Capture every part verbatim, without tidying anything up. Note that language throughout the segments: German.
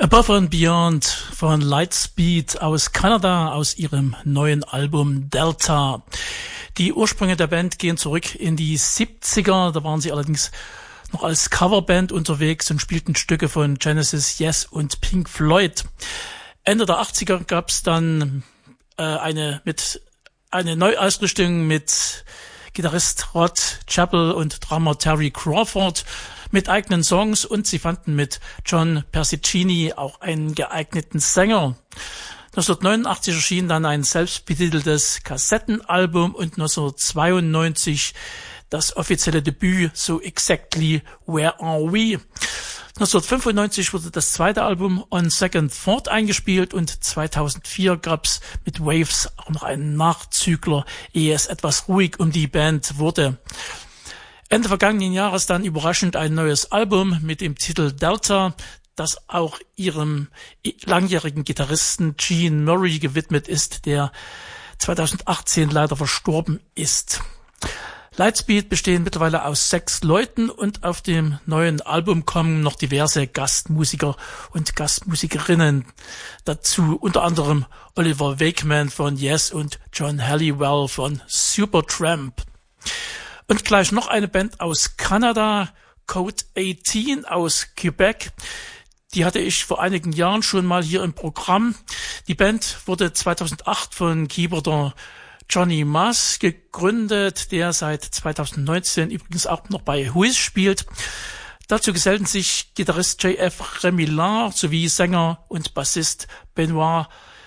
Above and Beyond von Lightspeed aus Kanada, aus ihrem neuen Album Delta. Die Ursprünge der Band gehen zurück in die siebziger, da waren sie allerdings noch als Coverband unterwegs und spielten Stücke von Genesis, Yes und Pink Floyd. Ende der achtziger gab es dann äh, eine mit eine Neuausrichtung mit Gitarrist Rod Chappell und Drummer Terry Crawford mit eigenen Songs, und sie fanden mit John Persicini auch einen geeigneten Sänger. neunzehnhundertneunundachtzig erschien dann ein selbstbetiteltes Kassettenalbum und neunzehnhundertzweiundneunzig das offizielle Debüt So Exactly Where Are We? neunzehnhundertfünfundneunzig wurde das zweite Album On Second Thought eingespielt und zweitausendvier gab's mit Waves auch noch einen Nachzügler, ehe es etwas ruhig um die Band wurde. Ende vergangenen Jahres dann überraschend ein neues Album mit dem Titel Delta, das auch ihrem langjährigen Gitarristen Gene Murray gewidmet ist, der zweitausendachtzehn leider verstorben ist. Lightspeed bestehen mittlerweile aus sechs Leuten und auf dem neuen Album kommen noch diverse Gastmusiker und Gastmusikerinnen dazu, unter anderem Oliver Wakeman von Yes und John Halliwell von Supertramp. Und gleich noch eine Band aus Kanada, Code achtzehn aus Quebec. Die hatte ich vor einigen Jahren schon mal hier im Programm. Die Band wurde zweitausendacht von Keyboarder Johnny Mas gegründet, der seit zweitausendneunzehn übrigens auch noch bei Who-is spielt. Dazu gesellten sich Gitarrist J F Remillard sowie Sänger und Bassist Benoit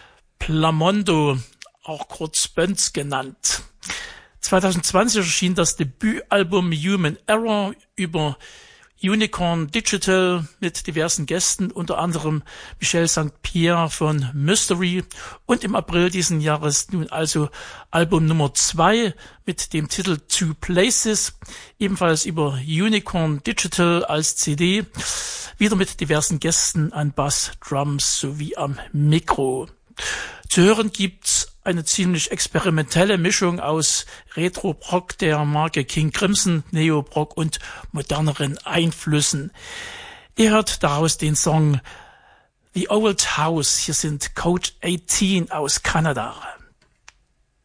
Plamondo, auch kurz Bönz genannt. zweitausendzwanzig erschien das Debütalbum Human Error über Unicorn Digital mit diversen Gästen, unter anderem Michel Sankt Pierre von Mystery, und im April diesen Jahres nun also Album Nummer zwei mit dem Titel Two Places, ebenfalls über Unicorn Digital als C D, wieder mit diversen Gästen an Bass, Drums sowie am Mikro. Zu hören gibt's eine ziemlich experimentelle Mischung aus Retro-Prog der Marke King Crimson, Neo-Prog und moderneren Einflüssen. Ihr hört daraus den Song The Old House. Hier sind Code achtzehn aus Kanada.